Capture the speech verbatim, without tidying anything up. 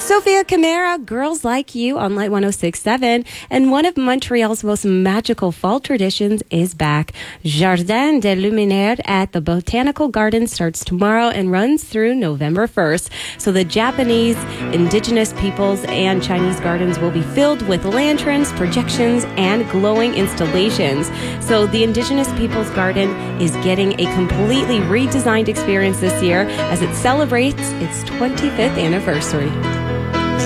Sophia Camara, Girls Like You on Light one oh six point seven. And one of Montreal's most magical fall traditions is back. Jardin des Luminaires at the Botanical Garden starts tomorrow and runs through November first. So the Japanese, Indigenous peoples, and Chinese gardens will be filled with lanterns, projections, and glowing installations. So the Indigenous Peoples Garden is getting a completely redesigned experience this year as it celebrates its twenty-fifth anniversary.